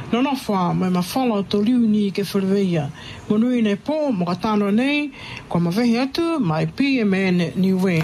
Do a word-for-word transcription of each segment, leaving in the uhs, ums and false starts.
No na wha mai ma whala to liuni ke whaleweia. Monui nei pō mo ka tāno nei, ko ma vehi atu mai P M N Niue.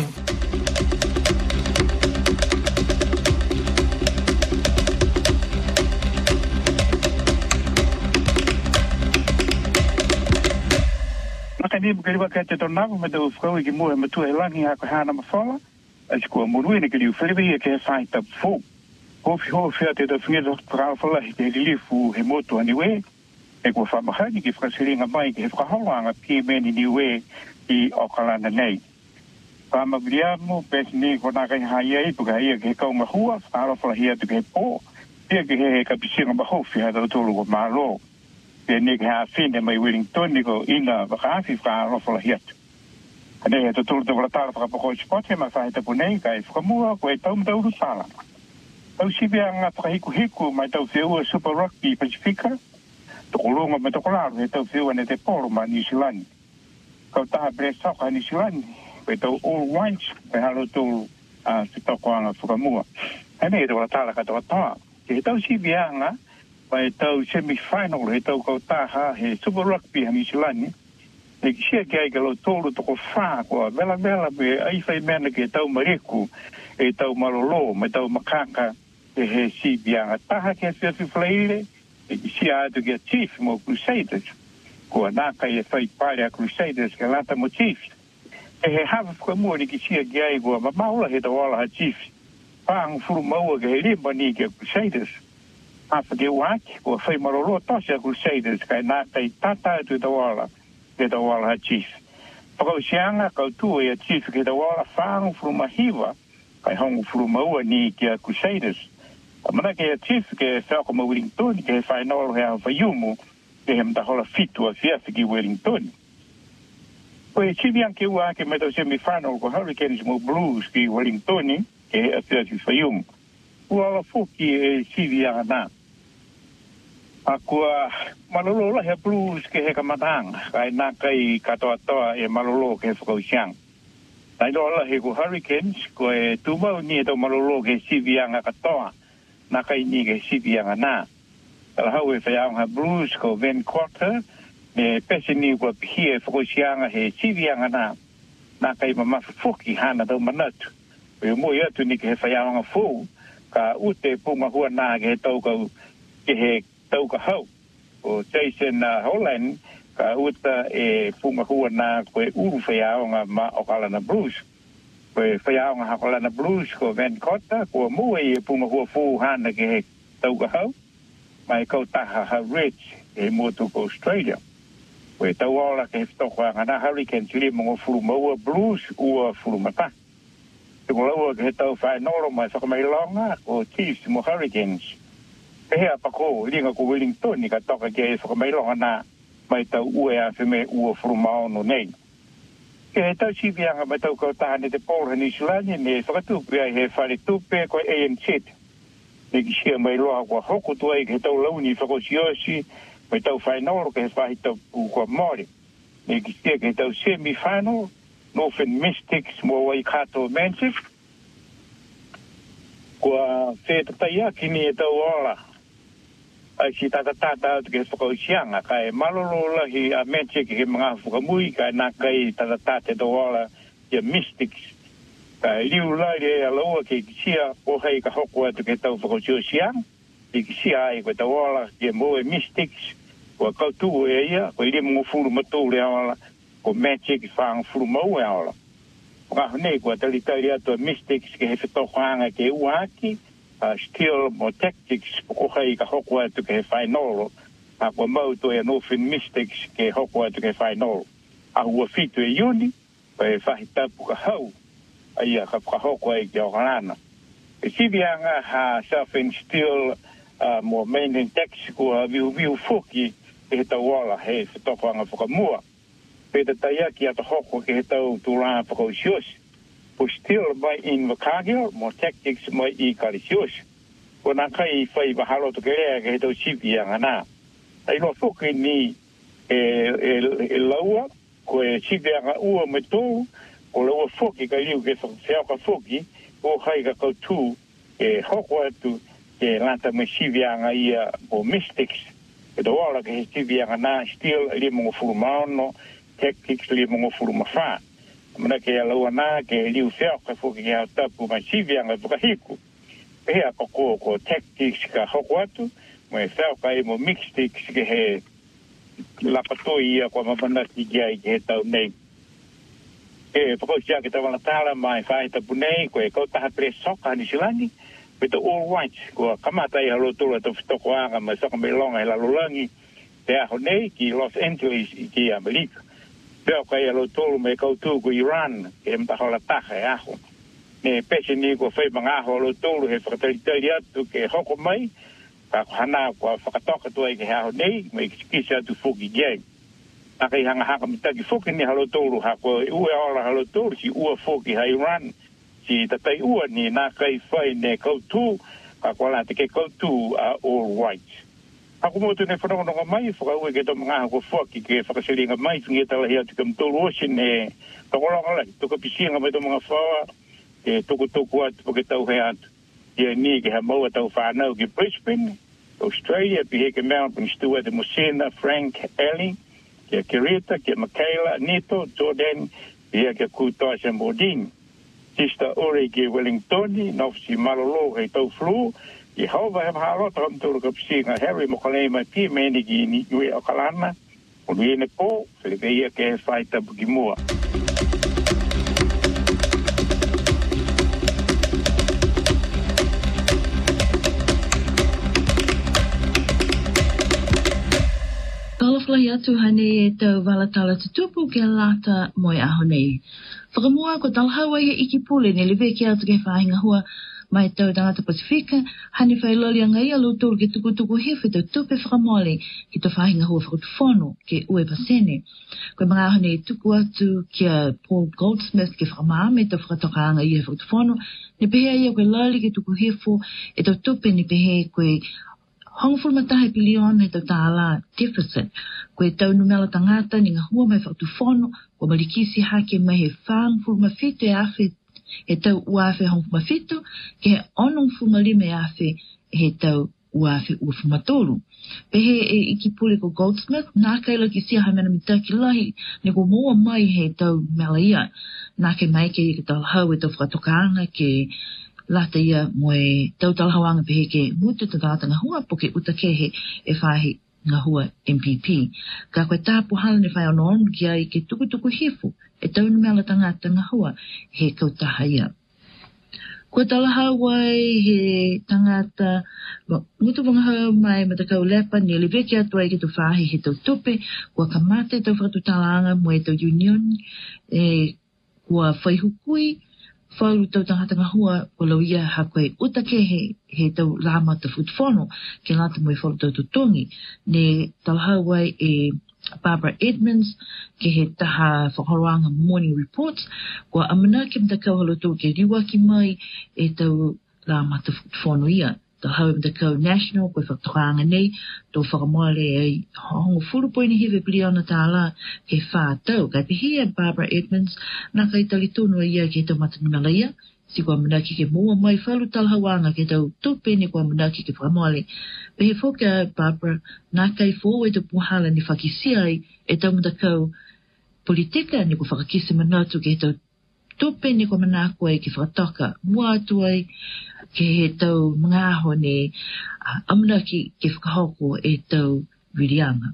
Ni bukari wa kete to nako me do fro ki mo me tu e langi ha ko hana ma fala as ko mo ruine ke liu flebi ke sai ta fo ko fi ho fi ate do finge do tra fala ke li fu he moto anyway e ko fa ma hani ki frasiringa mai ke fa holanga P M N Niue i Auckland nei pa ma briamo pes ni ko na ka ha ye pu ga ye ke ko ma hua fa fala hia te ke po ye ke he ka pisinga ba ho fi ha do to lo ma lo e nek ha fine mai Wellington ni ko ina vakafi fra rofola hiat. Ane e to tur de voltar fra po spot ma fa te punei kai framua ko e tom tau sala. Tau sibia nga fra hiku hiku mai tau feu Super Rugby Pacifica. To kolonga me to kolar e tau feu ne te polo ma New Zealand. Ko ta bre sa ka New Zealand e tau all whites e halo to a se to ko nga framua. Ane e to voltar ka to ta. Ke tau sibia nga mai tau semi-final he tau kau taha he Super Rugby New Zealand e kisia ke ai ka lo tolu toko wha koa vela vela pe ai whai mena ke tau mariku e tau malolo me tau makaka e he si bianga taha ke whiwhi whaleire e kisia atu ke chief mo Crusaders koa naka e whai pare a Crusaders ke lata mo chief e he hawa whakamua ni kisia ke ai koa ma maula he tau ala ha chief whaang furu maua ke he limba ni ke Crusaders apa ke waki ko fai marolo tosia Crusaders kai na tai tata tu tawala ke tawala chief pako sianga ka tu e chief ke tawala fang from hiva kai hong from o ni ke Crusaders amana ke chief ke fa ko Wellington ke final he fa yumu ke hem ta hola fitu a fia ki Wellington ko e chibian ke wa ke meto semi final ko Hurricanes mo Blues ki Wellington ke a fia fa yumu ua foki e sivia na akua malolo la he Blues ke he kamatang kai na kai katoa toa e malolo ke foko siang tai do la he ko Hurricanes ko e tumo ni to malolo ke sivia nga katoa na kai ni ke sivia na la hau e fa ha Blues ko Van Quarter me pesini ko pie foko siang he sivia na na kai mama foki hana do manat e mo ia tu ni ke fa nga fo ka ute punga hua na ke tau ka ke he tau ka hau o Jason uh, Holland ka uta e punga hua na ko e uru whaiaonga ma Auckland Blues ko e whaiaonga Auckland Blues ko Van Cotta ko mua e punga hua fu hana ke he tau ka hau mai kau taha ha Rich e motu ko Australia ko e tau ola ke he whitokoa ngana Hurricanes li mongo furu maua Blues ua furu mata te kolaua ke he tau whae noro mai whakamailonga o Chiefs mo Hurricanes. E hea pako, ringa ko Wellington ni ka toka ke he whakamailonga na mai tau ue a whime ua whurumaono nei. Ke he tau sibianga mai tau kau tahane te Paul New Zealand ne whakatupe ai he whare tupe ko A N Z. Ne ki sia mai loa kua hoko tuai ke he tau launi whakosiosi mai tau whae noro ke he whahi tau kua mori. Ne ki sia ke he tau semi-final Northern Mystics mo Waikato Mansif. Kua wheta taia kini e tau ola. Ai si tata tata atu ke whakau sianga. Kai malolo lahi a Mansif ke mga whakamui. Kai nā kai tata tata e tau ola ia Mystics. Kai liu lai e alaua ke kisia o hei ka hoko atu ke tau whakau sio sianga. Ke kisia ai koe tau ola ke mo e Mystics. Kua kautu e ia. Koe li mungu furu matu le ola. Ko Magic whaang furu mau e aola. Nga hone kua tali tali ato Mystics ke he whetokoanga ke uaki, uh, Steel mo Tactics ko hei ka hoko atu ke he whainolo, a kua mau to e Northern Mystics ke hoko atu ke he whainolo. A hua fitu e iuni, pa e whahitapu ka hau, a ia ka hoko e ke okalana. E sibianga ha South and Steel uh, mo Main Tactics kua viu viu fuki ke he tauola he whetokoanga whakamua. Peta taia ki ata hoko ke he tau tūranga whakausios. Po Steel mai in Wakagio, mo Tactics mai i Karisios. Ko nā kai whai wahalo to kerea ke he tau sipi a ngana. Ai loa whuki ni e, e, e laua, ko e sipi a ngā ua me tō, ko laua whuki ka liu ke whakawhia ka whuki, o hai ka kautū e hoko atu ke lata me sivianga ia o mystics e do ala ke sivianga na still li mo furmano tactics li mo furmafa mana ke ala wana ke li ufea ka fo ke ha tapu ma sivianga ka hiku e a ko ko tactics ka hokwatu mo e fea ka mo mystics ke he la patoia ko ma banda ki ai ke tau nei e poko sia ke tawala tala mai fai tapu nei ko e ko ta pre soka ni silani with the all white ko kamata i halo tula to toko anga ma soka me longa i la lulangi te aho nei ki Los Angeles i ki Amerika peo ka i halo tulu me kautu ko Iran e mta hola taha e aho ne pese ni ko whai mga aho halo tulu he whakataritari atu ke hoko mai ka hana ko whakatoka tu ai ke aho nei me kisa tu fuki jai aka i hanga haka mitaki fuki ni halo tulu hako ue ola halo tulu si ua fuki ha Iran si tatai ua ni nā kai whai ne kautu, ka koala te ke kautu a all white. Ako mo tu ne whanonga mai, whakaue ke tō mga hako whaki ke whakasiringa mai, whingi talahi atu kam tōru osin e takolonga lai, tuka pisinga mai tō mga whawa, ke tuku tuku atu po ke tau he atu. Ia ni ke ha maua tau whanau ke Brisbane, Australia, pi he ke Melbourne, Stuart, Musina, Frank, Ellie, ke Kirita, ke Michaela, Nito, Jordan, pi he ke Kutoa Modine. Tista ore ke Wellingtoni, nofsi malolo he tau flu, i hauwa he maharota ham tūru ka pisinga Harry mokalei mai pi meni ki ni ue o kalana, o nuene po, whileke ia ke he whai tapu ki mua. Talaflai atu hane e tau walatala tutupu ke lata moi aho nei. Whakamua ko talhawa he iki pule ne liwe ki atu ke whahinga hua mai tau tangata Pasifika, hane whailoli a ngai alu tūru ke tukutuku hewe tau tupe whakamole ki tau whahinga hua whakutufono ke ue pasene. Koe mga aho nei tuku atu kia Paul Goldsmith ke whakamaa me tau whakatokaanga i he whakutufono, ne pehe ia koe lali ke tuku hefo e tau tupe ne pehe koe hongful matahe pilion e tau tāla deficit. Koe tau numela tangata ni ngā hua mai whakatufono, ko malikisi hake mai he whangful mawhito e awhi e tau uawhi hongful mawhito, ke he onong fumalime e awhi he tau uawhi uafumatoru. Pehe e iki pule ko Goldsmith, nā kaila ki sia haimena mitaki lahi, ne ko moa mai he tau mela ia. Nā ke mai ke i ka tau hau e tau whakatokaanga ke lata ia moe tau talhawanga pehe ke mutu ta tata ngā hua po ke utakehe e whahi ngā hua M P P. Ka koe tāpu hala ne whai ono onu ki ai ke tuku tuku hifu e tau numela tangata ngā hua he kautaha ia. Ko talahawai he tangata mutu wanga hau mai matakau lepa ni oliveki atu ai ke tu whahi he tau tupe kua kamate tau whakatutalanga moe tau union e kua whaihukui whauru tau tangata ngā hua o lau ia ha koe utakehe he tau lama ta whutfono ke lata moe whauru tau tutongi. Ne talahawai e Barbara Edmonds ke he taha whakoroanga morning reports kua amana ke mtakau haloto ke riwaki mai e tau lama ta whutfono ia. Talahawai mtakau national koe whakatokaanga nei tō whakamoale ai hongo furupoini hewe piliona tāla ke whātau. Kai pihia Barbara Edmonds nā kai talitono ia ke tau matanumela ia. Si kua manaki ke mua mai whalu talhawanga ke tau tupe ni kua manaki ke whakamoale. Pehe whoka Barbara nā kai fōwe tau puhala ni whakisia ai e tau mtakau politika ni kua whakakisi manatu ke tau tupe ni kua manako ai ke whakatoka mua atu ai ke he tau mga aho ne uh, amanaki ke whakahoko e tau wirianga.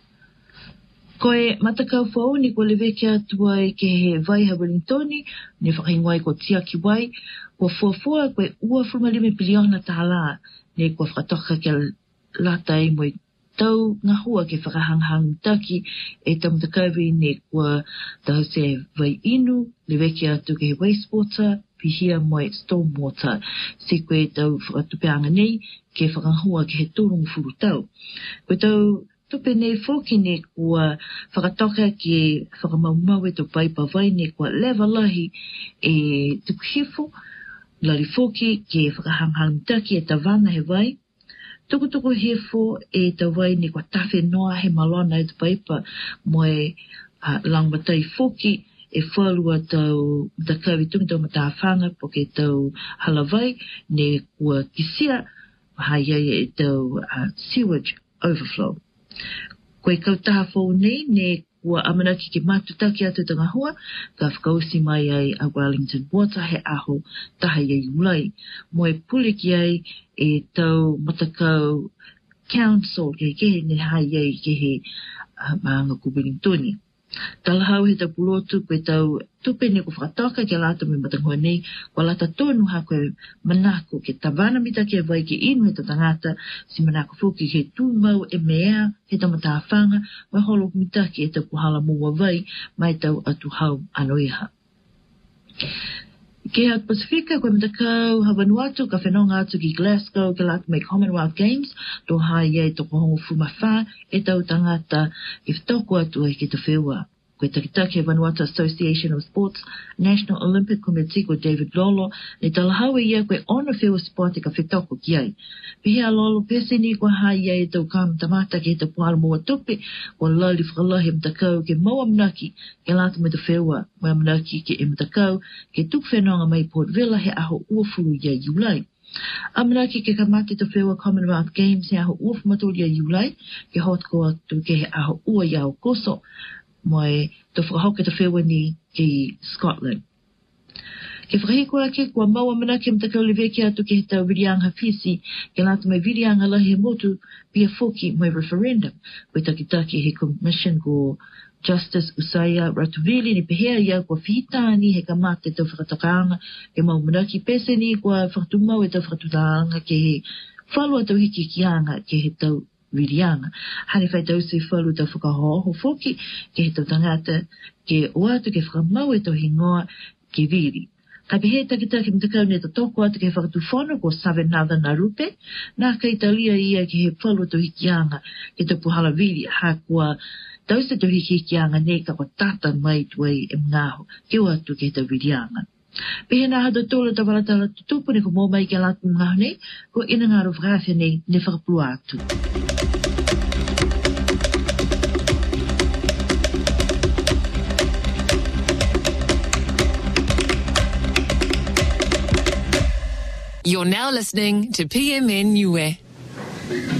Koe matakau whau ni ko lewe ke atua e ke he vai ha Wellingtoni, ne whakaingoai ko tiaki wai, ko fuafua koe ua fulmalime piliona tāla, ne ko whakatoka ke lata i moe tau ngā hua ke whakahanghang taki e tau matakawi ne ko tau se vai inu, lewe ke atu ke he wastewater, pihia moe stormwater, si koe tau whakatupeanga nei, ke whakahua ke he tūrungu furu tau. Koe tau tupe nei whoki ne kua whakatoka ke whakamaumau e tau paipa vai ne kua lewa lahi e tukuhifu, lari whoki ke whakahanghang taki e tawana he vai, tuku tuku hifu e tau vai ne kua tawhi noa he malona e tau paipa moe uh, langmatai whoki, e whalua tau mtakawi tungi tau matawhanga po ke tau halawai ne kua kisia hai ai e tau uh, sewage overflow. Koe kautaha fōu nei, ne kua amanaki ke matutaki atu tanga hua, ka whakausi mai ai a Wellington Water he aho taha iai ulai. Mo e puliki ai e tau matakau council ke kehe ne hai ai ke he uh, maanga ku Wellingtoni. Talahau he tau pulotu koe tau tupe ne ko whakataka ke lata me matangua nei, kwa lata tonu ha koe manako ke tawana mita ke vai ke inu he tangata, si manako fuki he tūmau e mea he tamatawhanga, mai holo mita ke e tau puhala mua vai, mai tau atu hau anoiha. Ke a Pasifika koe matakau Havanuatu ka whenonga atu ki Glasgow ke lata mai Commonwealth Games, to hai e toko hongo fumawha e tau tangata i whtoko atu ai ke te whewa. Koe takitaki e Vanuatu Association of Sports National Olympic Committee ko David Lolo, ne talahaua ia koe ono whewa sport e ka whetoko ki ai. Pihea Lolo pese ni koe hai e tau kam tamata ke te puhala mua tupe, ko lali whakalahi e matakau ke maua manaki ke lata me te whewa, maua manaki ke e matakau ke tuk whenonga mai Port Vila he aho uafuru ia iulai. Amanaki ke kamati te whewa Commonwealth Games he aho uafumatoli ia iulai, ke hotko atu ke he aho ua iau koso, mai te whakahoke te whewa ni ki Scotland. Ke whakahikoa ke kua maua manaki e matakau le veki atu ke he tau Virianga Fisi, ke lata mai Virianga lahi he motu pia foki mai referendum, koe takitaki he commission ko Justice Usaya Ratuvili ni pehea ia kua whitani he kamate tau whakatakaanga ke mau manaki pese ni kua whakatumau e tau whakatutaanga ke he whalua tau hiki kianga ke he tau Virianga. Hane whai tau se whalu tau whakahoho foki ke he tau tangata ke oatu ke whakamau e tau hingoa ke viri. Ka pehe takitaki mtakau ne tatoko atu ke whakatufono ko Savenada Narupe, nā kai talia ia ke he whalu tau hikianga ke tau puhala viri ha kua tau se tau hikianga ne ka ko tata mai tuai e mngaho ke oatu ke tau Virianga. Pehe nā hado tōla ta walatala tutupu ne ko mō mai ke latu mngaho ne, ko ina ngaro whakawhia ne ne whakapua atu. You're now listening to P M N Niue.